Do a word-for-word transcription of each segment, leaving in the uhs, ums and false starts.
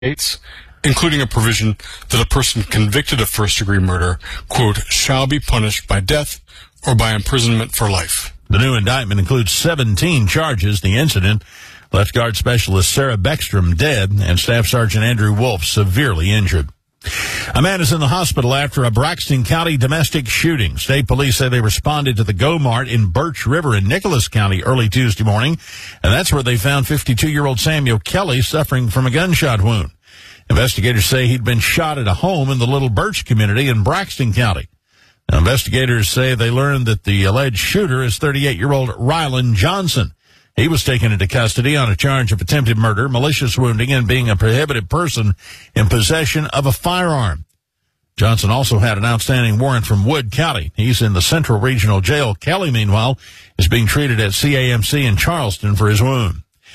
States, including a provision that a person convicted of first-degree murder, quote, shall be punished by death or by imprisonment for life. The new indictment includes seventeen charges. The incident left Guard Specialist Sarah Beckstrom dead and Staff Sergeant Andrew Wolf severely injured. A man is in the hospital after a Braxton County domestic shooting. State police say they responded to the Go Mart in Birch River in Nicholas County early Tuesday morning, and that's where they found fifty-two-year-old Samuel Kelly suffering from a gunshot wound. Investigators say he'd been shot at a home in the Little Birch community in Braxton County. Now, investigators say they learned that the alleged shooter is thirty-eight-year-old Rylan Johnson. He was taken into custody on a charge of attempted murder, malicious wounding, and being a prohibited person in possession of a firearm. Johnson also had an outstanding warrant from Wood County. He's in the Central Regional Jail. Kelly, meanwhile, is being treated at C A M C in Charleston for his wound.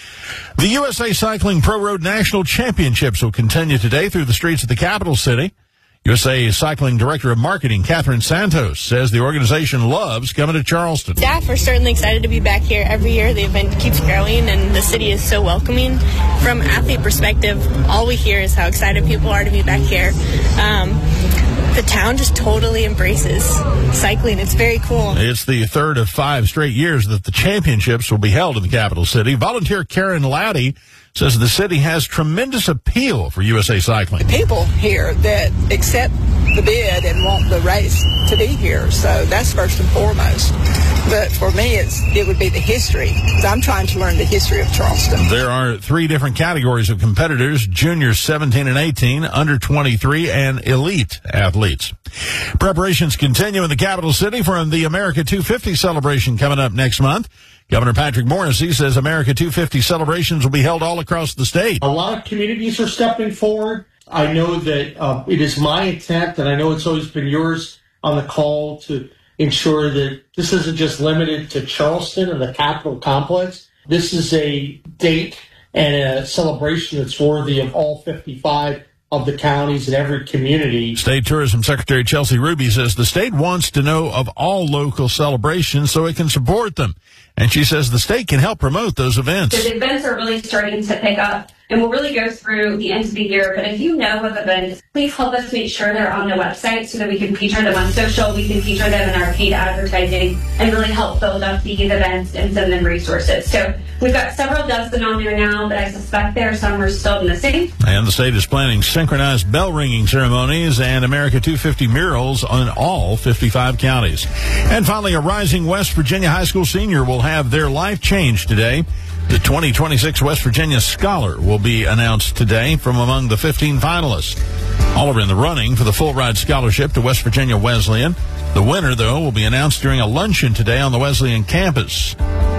The U S A Cycling Pro Road National Championships will continue today through the streets of the capital city. U S A Cycling Director of Marketing, Catherine Santos, says the organization loves coming to Charleston. Staff are certainly excited to be back here. Every year the event keeps growing and the city is so welcoming. From an athlete perspective, all we hear is how excited people are to be back here. Um, the town just totally embraces cycling. It's very cool. It's the third of five straight years that the championships will be held in the capital city. Volunteer Karen Laddie says the city has tremendous appeal for U S A Cycling. People here that accept the bid and want the race to be here, so that's first and foremost. But for me, it's it would be the history, because I'm trying to learn the history of Charleston. There are three different categories of competitors: juniors seventeen and eighteen, under twenty-three, and elite athletes. Preparations continue in the capital city for the America two fifty celebration coming up next month. Governor Patrick Morrisey says America two fifty celebrations will be held all across the state. A lot of communities are stepping forward. I know that uh, it is my intent, and I know it's always been yours on the call, to ensure that this isn't just limited to Charleston and the Capitol complex. This is a date and a celebration that's worthy of all fifty-five of the counties and every community. State Tourism Secretary Chelsea Ruby says the state wants to know of all local celebrations so it can support them. And she says the state can help promote those events. The events are really starting to pick up, and we'll really go through the end of the year. But if you know of events, please help us make sure they're on the website so that we can feature them on social, we can feature them in our paid advertising, and really help build up these events and send them resources. So we've got several dozen on there now, but I suspect there are some we're still missing. And the state is planning synchronized bell ringing ceremonies and America two fifty murals on all fifty-five counties. And finally, a rising West Virginia high school senior will have their life changed today. The twenty twenty-six West Virginia Scholar will be announced today from among the fifteen finalists. All are in the running for the full ride scholarship to West Virginia Wesleyan. The winner, though, will be announced during a luncheon today on the Wesleyan campus.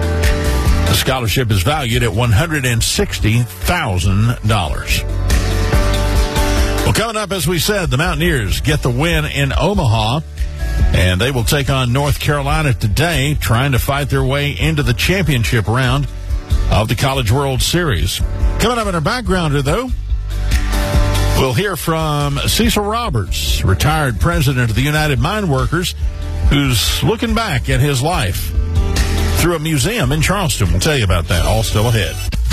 The scholarship is valued at one hundred sixty thousand dollars. Well, coming up, as we said, the Mountaineers get the win in Omaha, and they will take on North Carolina today, trying to fight their way into the championship round of the College World Series. Coming up in our backgrounder, though, we'll hear from Cecil Roberts, retired president of the United Mine Workers, who's looking back at his life through a museum in Charleston. We'll tell you about that. All still ahead.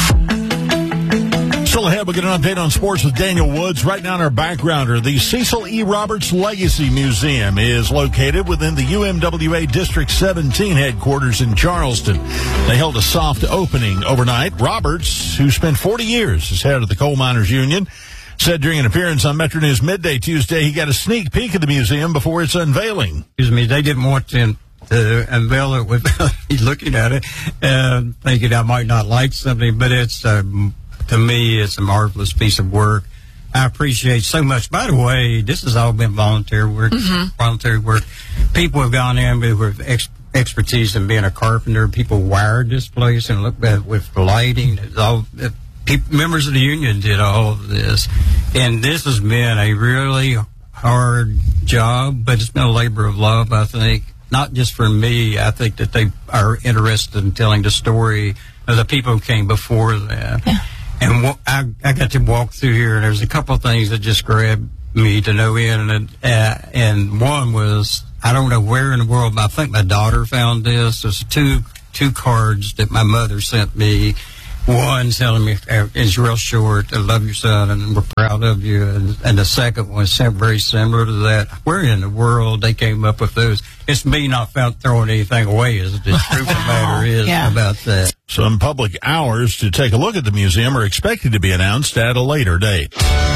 Still ahead, we'll get an update on sports with Daniel Woods. Right now in our backgrounder, the Cecil E. Roberts Legacy Museum is located within the U M W A District seventeen headquarters in Charleston. They held a soft opening overnight. Roberts, who spent forty years as head of the Coal Miners Union, said during an appearance on Metro News Midday Tuesday he got a sneak peek of the museum before its unveiling. Excuse me, they didn't want to to unveil it without me looking at it and thinking I might not like something, but it's, um, to me, it's a marvelous piece of work. I appreciate so much. By the way, this has all been volunteer work, mm-hmm. voluntary work. People have gone in with ex- expertise in being a carpenter. People wired this place and looked at with lighting. It's all, it, people, members of the union did all of this. And this has been a really hard job, but it's been a labor of love, I think. Not just for me. I think that they are interested in telling the story of the people who came before them. Yeah. And w- I, I got to walk through here, and there's a couple of things that just grabbed me to no end. And, uh, and one was, I don't know where in the world, but I think my daughter found this. There's two two cards that my mother sent me, one telling me uh, it's real short, I love your son and we're proud of you, and, and the second one is very similar to that. Where in the world they came up with those? It's me not found throwing anything away, is the truth of the matter is Yeah. about that. Some public hours to take a look at the museum are expected to be announced at a later date.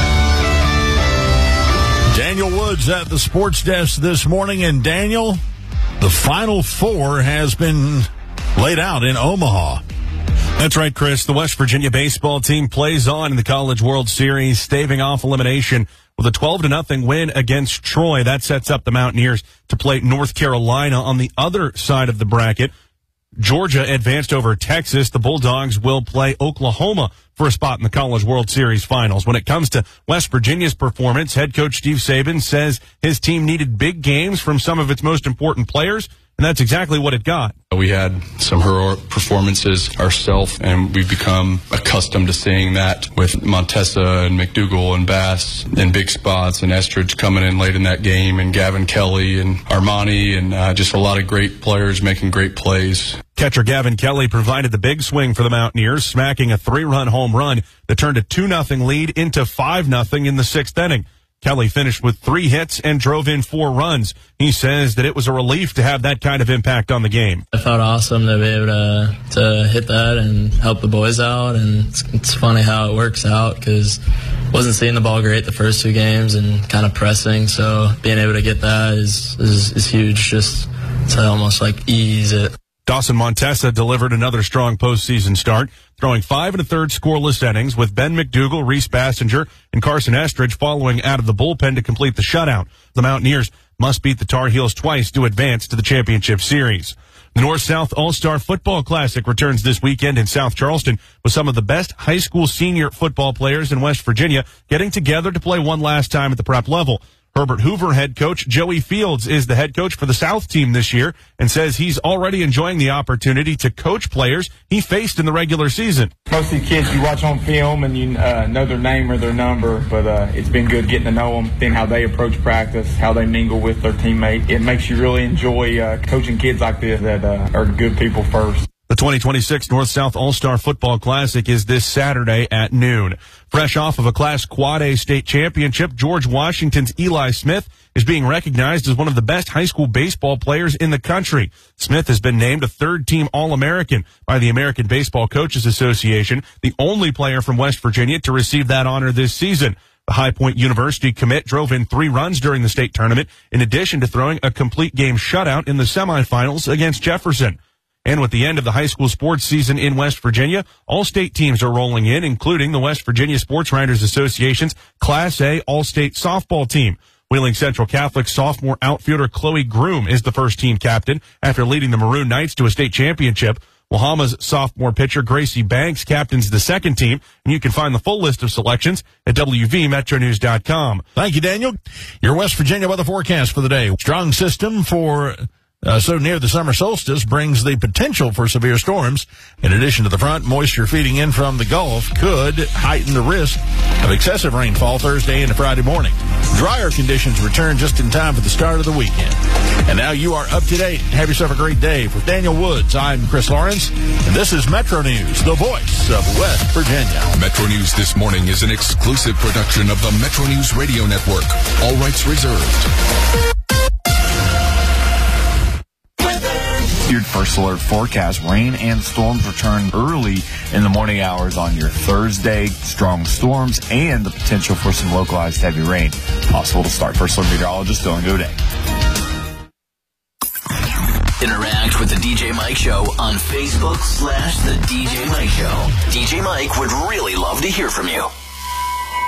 Daniel Woods at the sports desk this morning. And Daniel, the Final Four has been laid out in Omaha. That's right, Chris. The West Virginia baseball team plays on in the College World Series, staving off elimination with a twelve to nothing win against Troy. That sets up the Mountaineers to play North Carolina on the other side of the bracket. Georgia advanced over Texas. The Bulldogs will play Oklahoma for a spot in the College World Series finals. When it comes to West Virginia's performance, head coach Steve Saban says his team needed big games from some of its most important players, and that's exactly what it got. We had some heroic performances ourselves, and we've become accustomed to seeing that with Montessa and McDougal and Bass in big spots, and Estridge coming in late in that game, and Gavin Kelly and Armani, and uh, just a lot of great players making great plays. Catcher Gavin Kelly provided the big swing for the Mountaineers, smacking a three-run home run that turned a two nothing lead into five nothing in the sixth inning. Kelly finished with three hits and drove in four runs. He says that it was a relief to have that kind of impact on the game. I felt awesome to be able to, to hit that and help the boys out, and it's, it's funny how it works out because wasn't seeing the ball great the first two games and kind of pressing, so being able to get that is, is, is huge, just to almost like ease it. Dawson Montessa delivered another strong postseason start, throwing five and a third scoreless innings with Ben McDougal, Reese Bassinger, and Carson Estridge following out of the bullpen to complete the shutout. The Mountaineers must beat the Tar Heels twice to advance to the championship series. The North-South All-Star Football Classic returns this weekend in South Charleston with some of the best high school senior football players in West Virginia getting together to play one last time at the prep level. Herbert Hoover head coach Joey Fields is the head coach for the South team this year and says he's already enjoying the opportunity to coach players he faced in the regular season. Most of the kids you watch on film and you uh, know their name or their number, but uh, it's been good getting to know them, then how they approach practice, how they mingle with their teammates. It makes you really enjoy uh, coaching kids like this that uh, are good people first. The twenty twenty-six North-South All-Star Football Classic is this Saturday at noon. Fresh off of a Class Quad A state championship, George Washington's Eli Smith is being recognized as one of the best high school baseball players in the country. Smith has been named a third-team All-American by the American Baseball Coaches Association, the only player from West Virginia to receive that honor this season. The High Point University commit drove in three runs during the state tournament, in addition to throwing a complete game shutout in the semifinals against Jefferson. And with the end of the high school sports season in West Virginia, all state teams are rolling in, including the West Virginia Sports Writers Association's Class A All-State softball team. Wheeling Central Catholic sophomore outfielder Chloe Groom is the first team captain after leading the Maroon Knights to a state championship. Wahama's sophomore pitcher Gracie Banks captains the second team, and you can find the full list of selections at W V Metro News dot com. Thank you, Daniel. Your West Virginia weather forecast for the day. Strong system for Uh, so near the summer solstice brings the potential for severe storms. In addition to the front, moisture feeding in from the Gulf could heighten the risk of excessive rainfall Thursday into Friday morning. Drier conditions return just in time for the start of the weekend. And now you are up to date. Have yourself a great day. For Daniel Woods, I'm Chris Lawrence, and this is Metro News, the voice of West Virginia. Metro News This Morning is an exclusive production of the Metro News Radio Network. All rights reserved. Your first alert forecast. Rain and storms return early in the morning hours on your Thursday. Strong storms and the potential for some localized heavy rain possible to start. First alert meteorologist Dylan Goday. Interact with the D J Mike Show on Facebook slash the D J Mike Show. D J Mike would really love to hear from you.